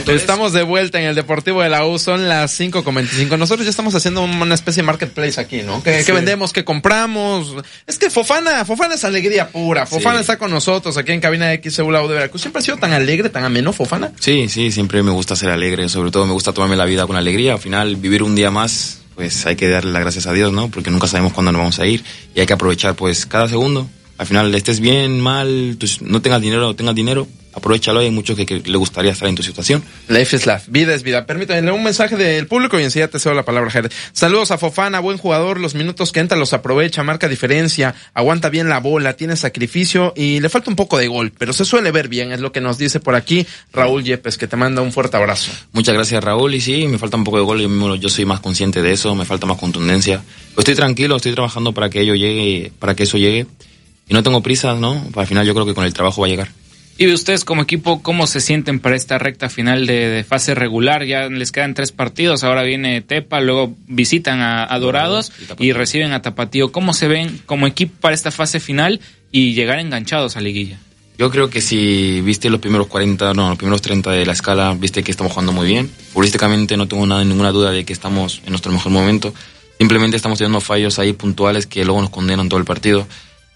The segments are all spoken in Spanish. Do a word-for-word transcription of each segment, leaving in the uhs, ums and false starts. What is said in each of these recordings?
Estamos de vuelta en el Deportivo de la U, son las cinco con veinticinco. Nosotros ya estamos haciendo una especie de marketplace aquí, ¿no? Que, sí. que vendemos, que compramos. Es que Fofana, Fofana es alegría pura. Fofana sí. está con nosotros aquí en cabina de X E U La U de Veracruz. ¿Siempre ha sido tan alegre, tan ameno, Fofana? Sí, sí, siempre me gusta ser alegre. Sobre todo me gusta tomarme la vida con alegría. Al final, vivir un día más, pues hay que darle las gracias a Dios, ¿no? Porque nunca sabemos cuándo nos vamos a ir y hay que aprovechar, pues, cada segundo. Al final, estés bien, mal, pues, no tengas dinero o tengas dinero, aprovechalo. Hay muchos que, que le gustaría estar en tu situación. Life is life, vida es vida. Permítanme un mensaje del público y enseguida te cedo la palabra, Jared. Saludos a Fofana, buen jugador, los minutos que entra los aprovecha, marca diferencia, aguanta bien la bola, tiene sacrificio y le falta un poco de gol, pero se suele ver bien, es lo que nos dice por aquí Raúl Yepes, que te manda un fuerte abrazo. Muchas gracias, Raúl, y sí, me falta un poco de gol, yo, yo soy más consciente de eso, me falta más contundencia. Pues estoy tranquilo, estoy trabajando para que ello llegue, para que eso llegue. Y no tengo prisa, ¿no? Al final yo creo que con el trabajo va a llegar. Y de ustedes como equipo, ¿cómo se sienten para esta recta final de, de fase regular? Ya les quedan tres partidos, ahora viene Tepa, luego visitan a, a Dorados y, y reciben a Tapatío. ¿Cómo se ven como equipo para esta fase final y llegar enganchados a liguilla? Yo creo que si viste los primeros cuarenta, no, los primeros treinta de la escala, viste que estamos jugando muy bien. Futbolísticamente no tengo nada, ninguna duda de que estamos en nuestro mejor momento. Simplemente estamos teniendo fallos ahí puntuales que luego nos condenan todo el partido.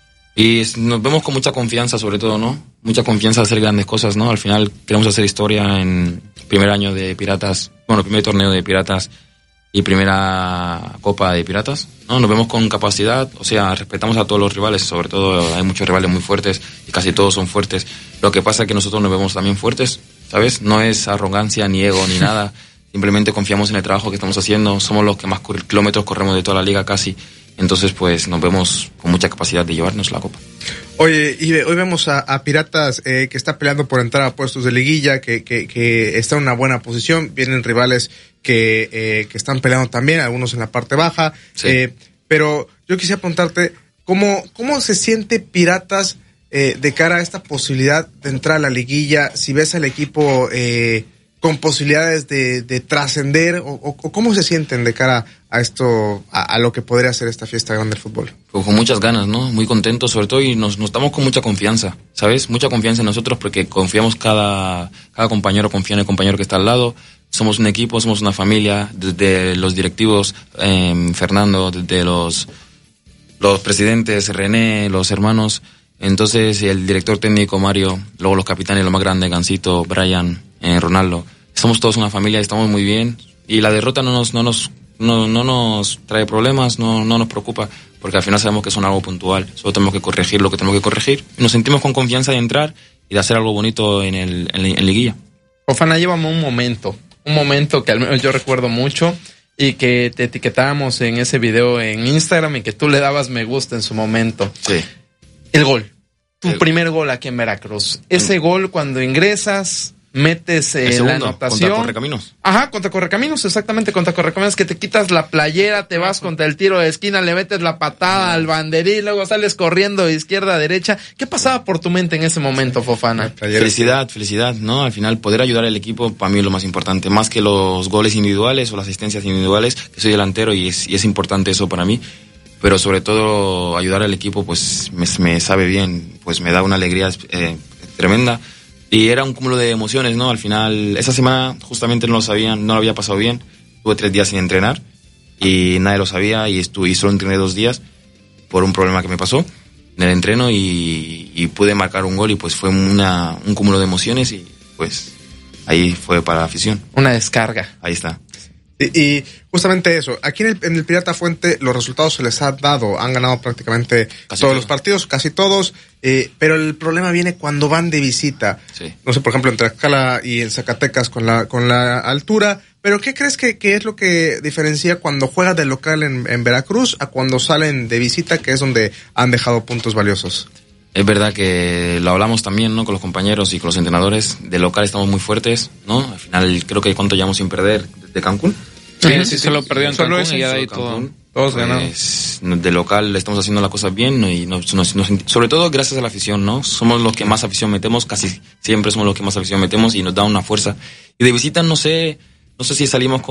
Y nos vemos con mucha confianza, sobre todo, ¿no? Mucha confianza de hacer grandes cosas, ¿no? Al final queremos hacer historia en primer año de Piratas, bueno, primer torneo de Piratas y primera Copa de Piratas, ¿no? Nos vemos con capacidad, o sea, respetamos a todos los rivales, sobre todo hay muchos rivales muy fuertes y casi todos son fuertes. Lo que pasa es que nosotros nos vemos también fuertes, ¿sabes? No es arrogancia, ni ego, ni nada. Simplemente confiamos en el trabajo que estamos haciendo. Somos los que más kilómetros corremos de toda la liga casi. Entonces, pues, nos vemos con mucha capacidad de llevarnos la copa. Oye, Ibe, hoy vemos a, a Piratas eh, que está peleando por entrar a puestos de liguilla, que, que, que está en una buena posición. Vienen rivales que, eh, que están peleando también, algunos en la parte baja. Sí. Eh, pero yo quisiera preguntarte, ¿cómo, cómo se siente Piratas eh, de cara a esta posibilidad de entrar a la liguilla? Si ves al equipo eh, con posibilidades de, de trascender, o, o, o cómo se sienten de cara a esto, a, a lo que podría ser esta fiesta grande del fútbol. Pues con muchas ganas, ¿no? Muy contentos, sobre todo, y nos, nos estamos con mucha confianza, ¿sabes? Mucha confianza en nosotros porque confiamos cada, cada compañero, confía en el compañero que está al lado. Somos un equipo, somos una familia, desde los directivos, eh, Fernando, desde los, los presidentes, René, los hermanos, entonces el director técnico Mario, luego los capitanes, lo más grande, Gansito, Brian, eh, Ronaldo. Somos todos una familia y estamos muy bien. Y la derrota no nos, no nos, no, no nos trae problemas, no, no nos preocupa, porque al final sabemos que son algo puntual. Solo tenemos que corregir lo que tenemos que corregir. Y nos sentimos con confianza de entrar y de hacer algo bonito en el, en, en liguilla. Fofana, llévame un momento, un momento que al menos yo recuerdo mucho y que te etiquetábamos en ese video en Instagram y que tú le dabas me gusta en su momento. Sí. El gol. Tu el... primer gol aquí en Veracruz. Ese mm. gol cuando ingresas, metes eh, segundo, la anotación. Contra Correcaminos. Ajá, contra Correcaminos, exactamente, contra Correcaminos, que te quitas la playera, te vas contra el tiro de esquina, le metes la patada al banderín, luego sales corriendo de izquierda a derecha. ¿Qué pasaba por tu mente en ese momento, Fofana? Felicidad, felicidad, ¿no? Al final, poder ayudar al equipo para mí es lo más importante, más que los goles individuales o las asistencias individuales, que soy delantero y es, y es importante eso para mí. Pero sobre todo ayudar al equipo pues me, me sabe bien, pues me da una alegría eh, tremenda y era un cúmulo de emociones, ¿no? Al final, esa semana justamente no lo sabían, no lo había pasado bien, tuve tres días sin entrenar y nadie lo sabía y, estuve, y solo entrené dos días por un problema que me pasó en el entreno y, y pude marcar un gol y pues fue una, un cúmulo de emociones y pues ahí fue para la afición. Una descarga. Ahí está. Y, y justamente eso, aquí en el, en el Pirata Fuente los resultados se les ha dado, han ganado prácticamente casi todos todo. los partidos, casi todos, eh, pero el problema viene cuando van de visita. Sí. No sé, por ejemplo, en Tlaxcala y en Zacatecas con la con la altura, pero ¿qué crees que, que es lo que diferencia cuando juegan de local en, en Veracruz a cuando salen de visita, que es donde han dejado puntos valiosos? Es verdad que lo hablamos también, ¿no? Con los compañeros y con los entrenadores. De local estamos muy fuertes, ¿no? Al final creo que cuánto llevamos sin perder desde Cancún. Sí, sí, sí, solo perdió en Cancún y ya de ahí todo. Todos pues, ganaron. De local estamos haciendo las cosas bien y nos, nos, nos, sobre todo gracias a la afición, ¿no? Somos los que más afición metemos, casi siempre somos los que más afición metemos y nos da una fuerza. Y de visita no sé, no sé si salimos con